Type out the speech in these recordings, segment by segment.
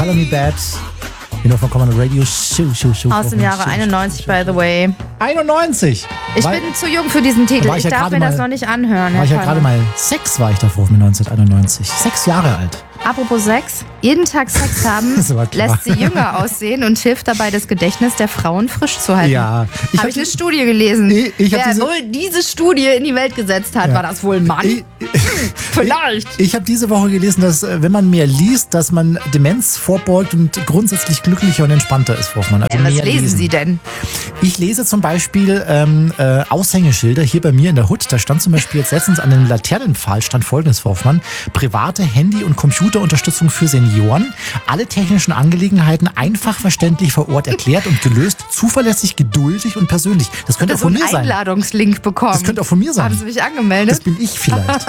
Color Me Bad. Hier von Common Radio. Aus dem Jahre 91, by the way. 91? Ich bin zu jung für diesen Titel. Ich darf mir das noch nicht anhören. War ich ja gerade mal 6, war ich davor mit 1991. 6 Jahre alt. Apropos Sex. Jeden Tag Sex haben lässt sie jünger aussehen und hilft dabei, das Gedächtnis der Frauen frisch zu halten. Ja. Habe ich eine Studie gelesen. Wer wohl diese Studie in die Welt gesetzt hat, war das wohl ein Mann? Vielleicht. Ich habe diese Woche gelesen, dass wenn man mehr liest, dass man Demenz vorbeugt und grundsätzlich glücklicher und entspannter ist, Frau Hoffmann. Also was lesen Sie denn? Ich lese zum Beispiel Aushängeschilder hier bei mir in der Hut. Da stand zum Beispiel jetzt letztens an dem Laternenpfahl stand folgendes, Frau Hoffmann: private Handy- und Computerunterstützung für Senioren. Alle technischen Angelegenheiten einfach verständlich vor Ort erklärt und gelöst. Zuverlässig, geduldig und persönlich. Das könnte auch von mir sein. Ich habe einen Einladungslink bekommen. Das könnte auch von mir sein. Haben Sie mich angemeldet? Das bin ich vielleicht.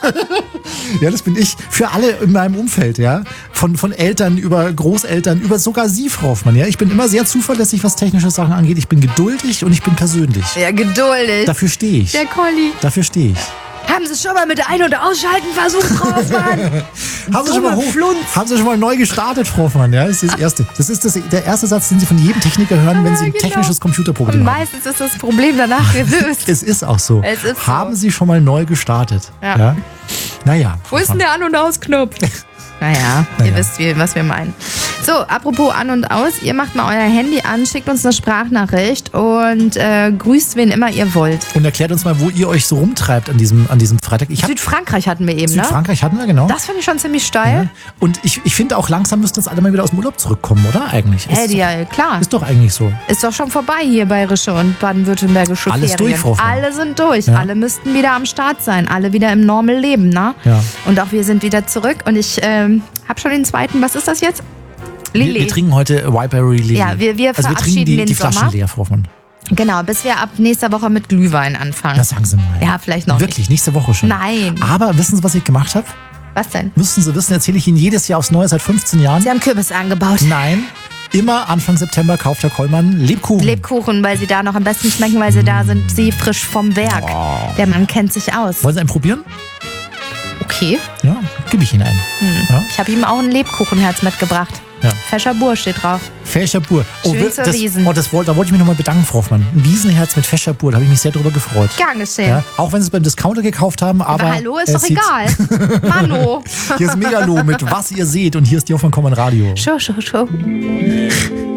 Ja, das bin ich. Für alle in meinem Umfeld, ja. Von Eltern über Großeltern, über sogar Sie, Frau Hoffmann, ja. Ich bin immer sehr zuverlässig, was technische Sachen angeht. Ich bin geduldig und ich bin persönlich. Ja, geduldig. Dafür stehe ich. Der Colli. Dafür stehe ich. Haben Sie es schon mal mit Ein- und Ausschalten versucht, Frau Hoffmann? Haben Sie schon mal neu gestartet, Frau Hoffmann? Ja, das ist das Erste. Das ist der erste Satz, den Sie von jedem Techniker hören, wenn Sie ein technisches Computerproblem haben. Meistens ist das Problem danach gelöst. Es ist auch so. Haben Sie schon mal neu gestartet? Ja. Naja. Wo ist denn der An- und Ausknopf? Naja, ihr wisst, was wir meinen. So, apropos an und aus, ihr macht mal euer Handy an, schickt uns eine Sprachnachricht und grüßt, wen immer ihr wollt. Und erklärt uns mal, wo ihr euch so rumtreibt an diesem Freitag. Südfrankreich hatten wir eben, Südfrankreich hatten wir, genau. Das finde ich schon ziemlich steil. Ja. Und ich finde auch, langsam müssten jetzt alle mal wieder aus dem Urlaub zurückkommen, oder? Eigentlich. Ja, klar. Ist doch eigentlich so. Ist doch schon vorbei hier, bayerische und baden-württembergische Alles Ferien. durch, Frau Hoffmann. Alle sind durch. Ja. Alle müssten wieder am Start sein. Alle wieder im Normal leben, ne? Ja. Und auch wir sind wieder zurück. Und ich habe schon den zweiten, was ist das jetzt? Lilly. Wir trinken heute Whiteberry Lilly. Ja, wir verabschieden trinken die Sommer. Flaschen leer, Frau Hoffmann. Genau, bis wir ab nächster Woche mit Glühwein anfangen. Das sagen Sie mal. Ja, vielleicht noch Wirklich, nächste Woche schon. Nein. Aber wissen Sie, was ich gemacht habe? Was denn? Müssten Sie wissen, erzähle ich Ihnen jedes Jahr aufs Neue seit 15 Jahren. Sie haben Kürbis angebaut. Nein. Immer Anfang September kauft Herr Kollmann Lebkuchen. Lebkuchen, weil sie da noch am besten schmecken, weil sie da sind, sie frisch vom Werk. Oh. Der Mann kennt sich aus. Wollen Sie einen probieren? Okay. Ja, gebe ich Ihnen einen. Ja? Ich habe ihm auch ein Lebkuchenherz mitgebracht. Ja. Fescher Bur steht drauf. Fescher Bur. Schön zur Wiesen. Da wollte ich mich nochmal bedanken, Frau Hoffmann. Ein Wiesenherz mit Fescher Bur, da habe ich mich sehr drüber gefreut. Gern geschehen. Ja, auch wenn Sie es beim Discounter gekauft haben, aber hallo, ist doch egal. Mano. Hier ist Megalo mit Was ihr seht und hier ist die von Common Radio. Show.